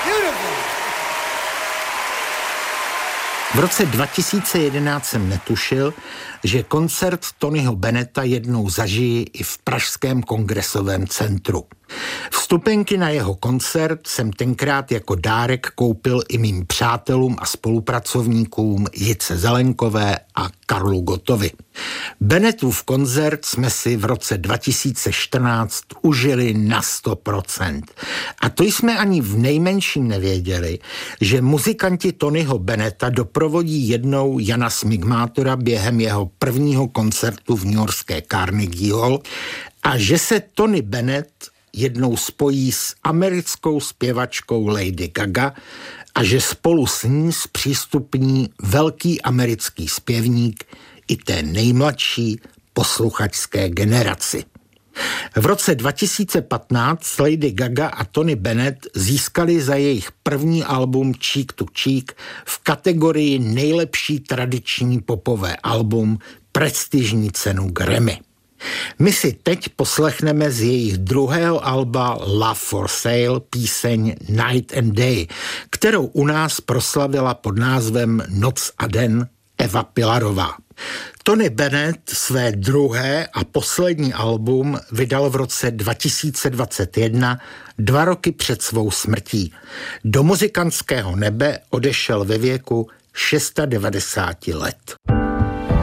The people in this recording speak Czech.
V roce 2011 jsem netušil, že koncert Tonyho Bennetta jednou zažiji i v pražském kongresovém centru. Vstupenky na jeho koncert jsem tenkrát jako dárek koupil i mým přátelům a spolupracovníkům Jitce Zelenkové a Karlu Gottovi. Bennettův koncert jsme si v roce 2014 užili na 100%. A to jsme ani v nejmenším nevěděli, že muzikanti Tonyho Bennetta doprovodí jednou Jana Smigmátora během jeho prvního koncertu v newyorské Carnegie Hall a že se Tony Bennett jednou spojí s americkou zpěvačkou Lady Gaga a že spolu s ní zpřístupní velký americký zpěvník i té nejmladší posluchačské generaci. V roce 2015 Lady Gaga a Tony Bennett získali za jejich první album Cheek to Cheek v kategorii nejlepší tradiční popové album prestižní cenu Grammy. My si teď poslechneme z jejich druhého alba Love for Sale píseň Night and Day, kterou u nás proslavila pod názvem Noc a den Eva Pilarová. Tony Bennett své druhé a poslední album vydal v roce 2021, 2 roky před svou smrtí. Do muzikantského nebe odešel ve věku 96 let.